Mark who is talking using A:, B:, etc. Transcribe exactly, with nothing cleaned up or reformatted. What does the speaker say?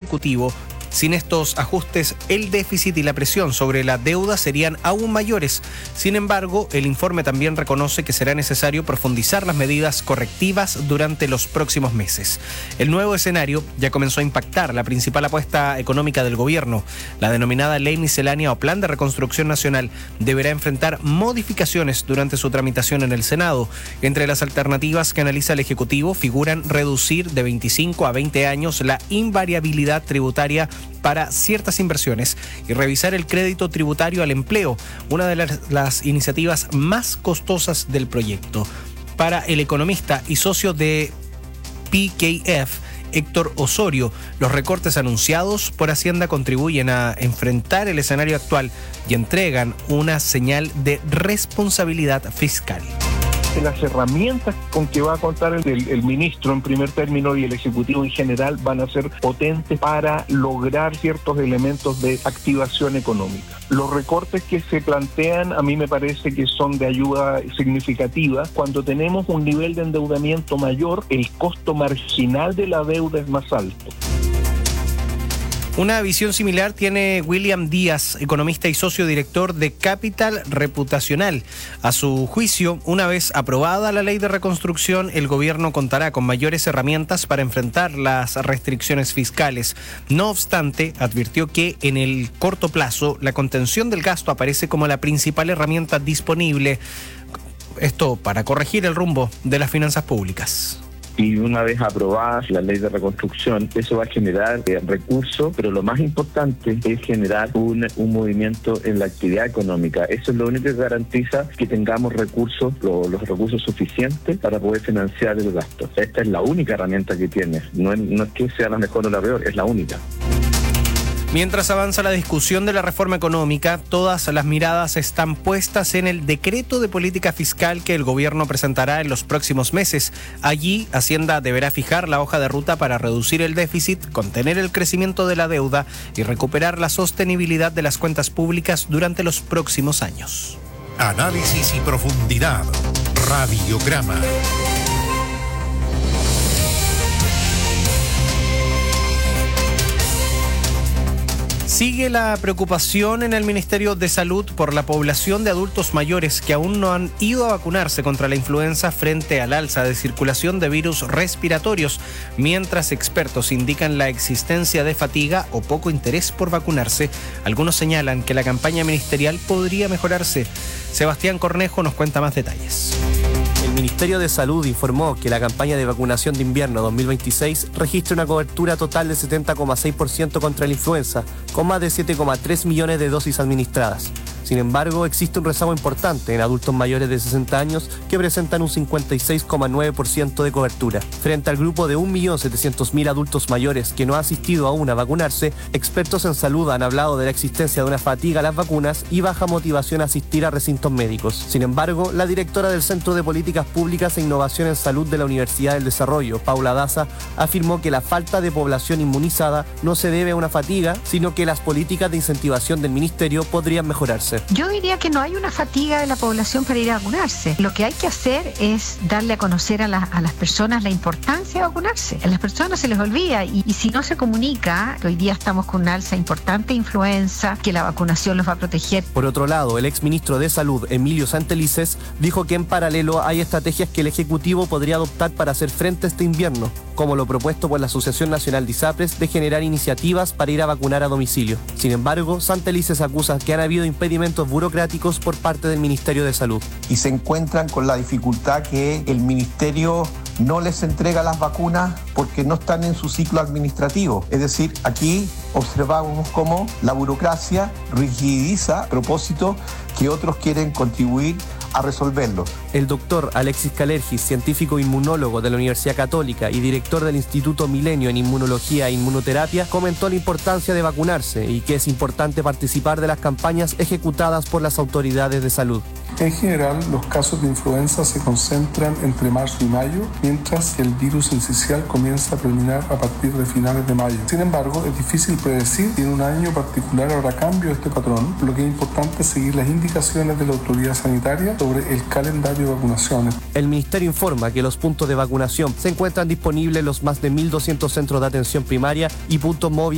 A: Ejecutivo. Sin estos ajustes, el déficit y la presión sobre la deuda serían aún mayores. Sin embargo, el informe también reconoce que será necesario profundizar las medidas correctivas durante los próximos meses. El nuevo escenario ya comenzó a impactar la principal apuesta económica del gobierno. La denominada Ley Miscelánea o Plan de Reconstrucción Nacional deberá enfrentar modificaciones durante su tramitación en el Senado. Entre las alternativas que analiza el Ejecutivo figuran reducir de veinticinco a veinte años la invariabilidad tributaria para ciertas inversiones y revisar el crédito tributario al empleo, una de las, las iniciativas más costosas del proyecto. Para el economista y socio de P K F, Héctor Osorio, los recortes anunciados por Hacienda contribuyen a enfrentar el escenario actual y entregan una señal de responsabilidad fiscal.
B: Las herramientas con que va a contar el, el, el ministro en primer término y el Ejecutivo en general van a ser potentes para lograr ciertos elementos de activación económica. Los recortes que se plantean a mí me parece que son de ayuda significativa. Cuando tenemos un nivel de endeudamiento mayor, el costo marginal de la deuda es más alto.
A: Una visión similar tiene William Díaz, economista y socio director de Capital Reputacional. A su juicio, una vez aprobada la ley de reconstrucción, el gobierno contará con mayores herramientas para enfrentar las restricciones fiscales. No obstante, advirtió que en el corto plazo la contención del gasto aparece como la principal herramienta disponible. Esto para corregir el rumbo de las finanzas públicas.
C: Y una vez aprobada la ley de reconstrucción, eso va a generar eh, recursos, pero lo más importante es generar un, un movimiento en la actividad económica. Eso es lo único que garantiza que tengamos recursos, lo, los recursos suficientes para poder financiar el gasto. Esta es la única herramienta que tiene. No es, no es que sea la mejor o la peor, es la única.
A: Mientras avanza la discusión de la reforma económica, todas las miradas están puestas en el decreto de política fiscal que el gobierno presentará en los próximos meses. Allí, Hacienda deberá fijar la hoja de ruta para reducir el déficit, contener el crecimiento de la deuda y recuperar la sostenibilidad de las cuentas públicas durante los próximos años.
D: Análisis y profundidad. Radiograma.
A: Sigue la preocupación en el Ministerio de Salud por la población de adultos mayores que aún no han ido a vacunarse contra la influenza frente al alza de circulación de virus respiratorios, mientras expertos indican la existencia de fatiga o poco interés por vacunarse. Algunos señalan que la campaña ministerial podría mejorarse. Sebastián Cornejo nos cuenta más detalles.
E: El Ministerio de Salud informó que la campaña de vacunación de invierno dos mil veintiséis registra una cobertura total de setenta coma seis por ciento contra la influenza, con más de siete coma tres millones de dosis administradas. Sin embargo, existe un rezago importante en adultos mayores de sesenta años que presentan un cincuenta y seis coma nueve por ciento de cobertura. Frente al grupo de un millón setecientos mil adultos mayores que no han asistido aún a vacunarse, expertos en salud han hablado de la existencia de una fatiga a las vacunas y baja motivación a asistir a recintos médicos. Sin embargo, la directora del Centro de Políticas Públicas e Innovación en Salud de la Universidad del Desarrollo, Paula Daza, afirmó que la falta de población inmunizada no se debe a una fatiga, sino que las políticas de incentivación del Ministerio podrían mejorarse.
F: Yo diría que no hay una fatiga de la población para ir a vacunarse. Lo que hay que hacer es darle a conocer a, la, a las personas la importancia de vacunarse. A las personas se les olvida y, y si no se comunica, hoy día estamos con una alza importante de influenza, que la vacunación los va a proteger.
E: Por otro lado, el exministro de Salud, Emilio Santelices, dijo que en paralelo hay estrategias que el Ejecutivo podría adoptar para hacer frente a este invierno, como lo propuesto por la Asociación Nacional de ISAPRES de generar iniciativas para ir a vacunar a domicilio. Sin embargo, Santelices acusa que han habido impedimentos burocráticos por parte del Ministerio de Salud.
G: Y se encuentran con la dificultad que el Ministerio no les entrega las vacunas porque no están en su ciclo administrativo. Es decir, aquí observamos cómo la burocracia rigidiza a propósito que otros quieren contribuir a resolverlo.
E: El doctor Alexis Calergis, científico inmunólogo de la Universidad Católica y director del Instituto Milenio en Inmunología e Inmunoterapia, comentó la importancia de vacunarse y que es importante participar de las campañas ejecutadas por las autoridades de salud.
H: En general, los casos de influenza se concentran entre marzo y mayo, mientras que el virus incisional comienza a terminar a partir de finales de mayo. Sin embargo, es difícil predecir si en un año particular habrá cambio de este patrón, por lo que es importante seguir las indicaciones de la autoridad sanitaria sobre el calendario de vacunaciones.
E: El Ministerio informa que los puntos de vacunación se encuentran disponibles en los más de mil doscientos centros de atención primaria y puntos móviles